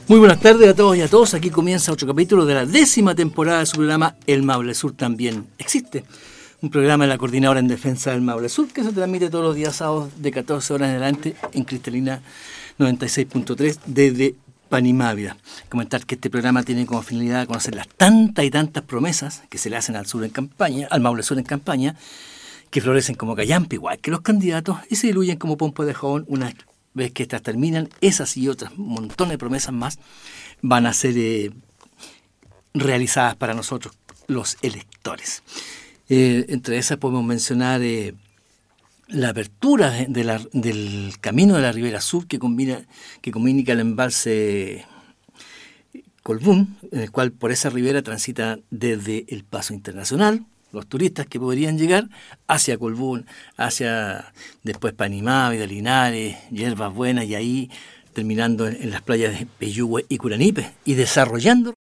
Muy buenas tardes a todos y a todos. Aquí comienza otro capítulo de la 10ª temporada de su programa El Maule Sur también existe. Un programa de la Coordinadora en Defensa del Maule Sur que se transmite todos los días sábados de 14 horas en adelante en Cristalina 96.3 desde Panimávida. Comentar que este programa tiene como finalidad conocer las tantas y tantas promesas que se le hacen al sur en campaña, al Maule Sur en campaña, que florecen como callampa igual que los candidatos y se diluyen como pompa de jabón una vez que estas terminan. Esas y otras montones de promesas más van a ser realizadas para nosotros los electores. Entre esas podemos mencionar la apertura del camino de la Ribera Sur que comunica el embalse Colbún, en el cual por esa ribera transita desde el Paso Internacional los turistas que podrían llegar hacia Colbún, hacia después Panimávida, Linares, Hierbas Buenas y ahí terminando en las playas de Peyúgue y Curanipe y desarrollando